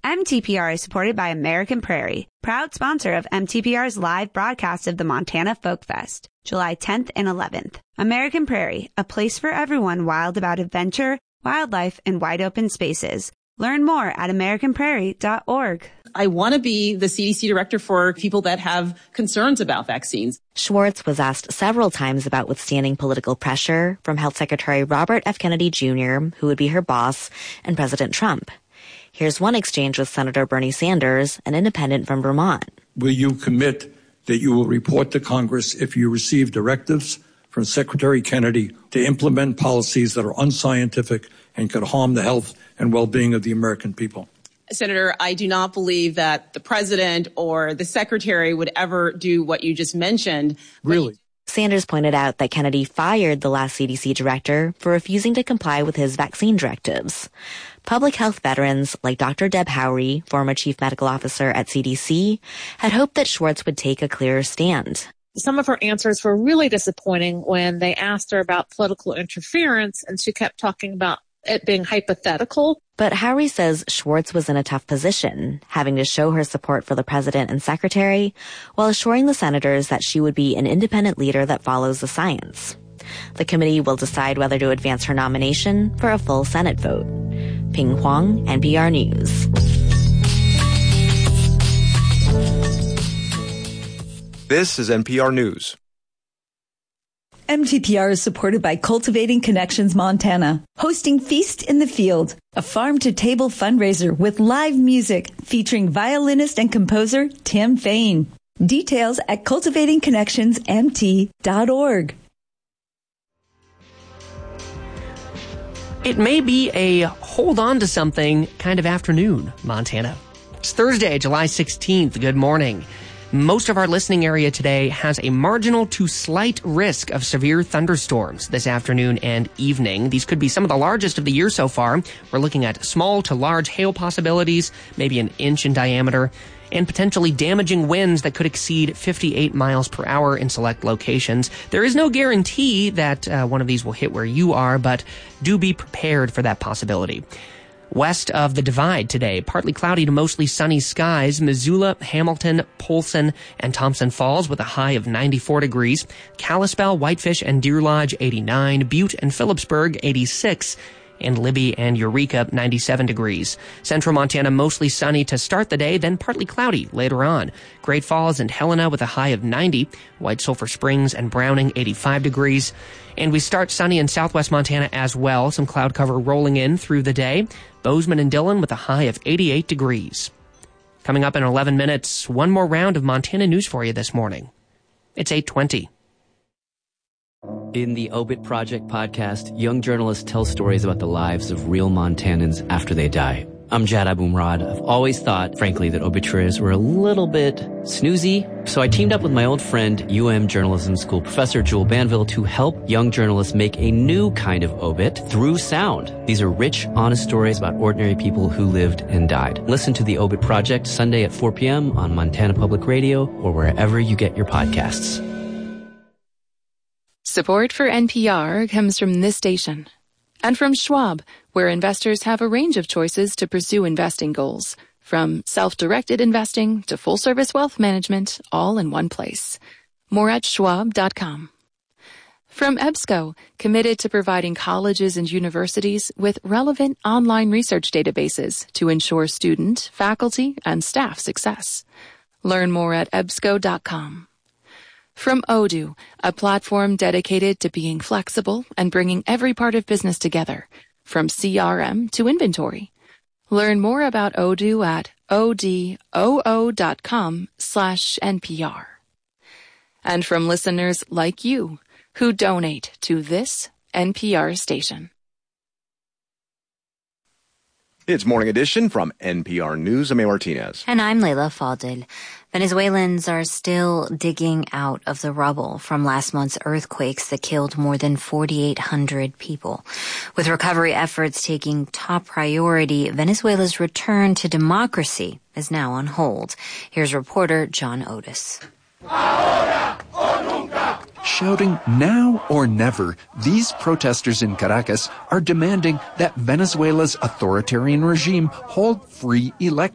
MTPR is supported by American Prairie, proud sponsor of MTPR's live broadcast of the Montana Folk Fest, July 10th and 11th. American Prairie, a place for everyone wild about adventure, wildlife, and wide open spaces. Learn more at americanprairie.org. I want to be the CDC director for people that have concerns about vaccines. Schwartz was asked several times about withstanding political pressure from Health Secretary Robert F. Kennedy Jr., who would be her boss, and President Trump. Here's one exchange with Senator Bernie Sanders, an independent from Vermont. Will you commit that you will report to Congress if you receive directives from Secretary Kennedy to implement policies that are unscientific and could harm the health and well-being of the American people? Senator, I do not believe that the president or the secretary would ever do what you just mentioned. Really? Sanders pointed out that Kennedy fired the last CDC director for refusing to comply with his vaccine directives. Public health veterans like Dr. Deb Howry, former chief medical officer at CDC, had hoped that Schwartz would take a clearer stand. Some of her answers were really disappointing when they asked her about political interference, and she kept talking about it being hypothetical. But Howry says Schwartz was in a tough position, having to show her support for the president and secretary, while assuring the senators that she would be an independent leader that follows the science. The committee will decide whether to advance her nomination for a full Senate vote. Ping Huang, NPR News. This is NPR News. MTPR is supported by Cultivating Connections Montana, hosting Feast in the Field, a farm-to-table fundraiser with live music featuring violinist and composer Tim Fain. Details at cultivatingconnectionsmt.org. It may be a hold on to something kind of afternoon, Montana. It's Thursday, July 16th. Good morning. Most of our listening area today has a marginal to slight risk of severe thunderstorms this afternoon and evening. These could be some of the largest of the year so far. We're looking at small to large hail possibilities, maybe an inch in diameter, and potentially damaging winds that could exceed 58 miles per hour in select locations. There is no guarantee that one of these will hit where you are, but do be prepared for that possibility. West of the Divide today, partly cloudy to mostly sunny skies. Missoula, Hamilton, Polson, and Thompson Falls with a high of 94 degrees. Kalispell, Whitefish, and Deer Lodge, 89. Butte and Phillipsburg, 86. And Libby and Eureka, 97 degrees. Central Montana, mostly sunny to start the day, then partly cloudy later on. Great Falls and Helena with a high of 90. White Sulphur Springs and Browning, 85 degrees. And we start sunny in southwest Montana as well. Some cloud cover rolling in through the day. Bozeman and Dillon with a high of 88 degrees. Coming up in 11 minutes, one more round of Montana news for you this morning. It's 8:20. In the Obit Project podcast, young journalists tell stories about the lives of real Montanans after they die. I'm Jad Abumrad. I've always thought, frankly, that obituaries were a little bit snoozy. So I teamed up with my old friend, UM Journalism School professor Jewel Banville, to help young journalists make a new kind of obit through sound. These are rich, honest stories about ordinary people who lived and died. Listen to the Obit Project Sunday at 4 p.m. on Montana Public Radio or wherever you get your podcasts. Support for NPR comes from this station and from Schwab, where investors have a range of choices to pursue investing goals, from self-directed investing to full-service wealth management, all in one place. More at schwab.com. From EBSCO, committed to providing colleges and universities with relevant online research databases to ensure student, faculty, and staff success. Learn more at ebsco.com. From Odoo, a platform dedicated to being flexible and bringing every part of business together, from CRM to inventory. Learn more about Odoo at odoo.com/NPR. And from listeners like you who donate to this NPR station. It's Morning Edition from NPR News. I'm A. Martinez. And I'm Leila Fadel. Venezuelans are still digging out of the rubble from last month's earthquakes that killed more than 4,800 people. With recovery efforts taking top priority, Venezuela's return to democracy is now on hold. Here's reporter John Otis. Shouting now or never, these protesters in Caracas are demanding that Venezuela's authoritarian regime hold free elections.